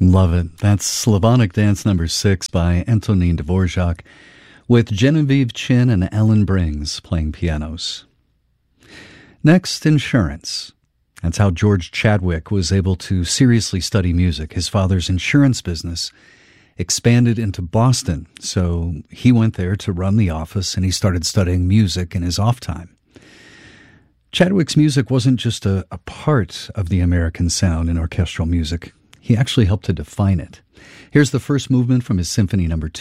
Love it. That's Slavonic Dance number 6 by Antonin Dvorak with Genevieve Chin and Ellen Brings playing pianos. Next, insurance. That's how George Chadwick was able to seriously study music. His father's insurance business expanded into Boston, so he went there to run the office and he started studying music in his off time. Chadwick's music wasn't just a part of the American sound in orchestral music. He actually helped to define it. Here's the first movement from his Symphony No. 2.